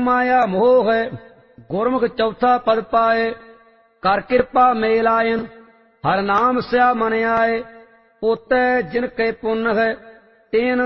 माया मोह है, गुरमुख चौथा पद पाए। कर कृपा मेल आयन, हर नाम स्या मन आए। पोतै जिन के पुन है, तेन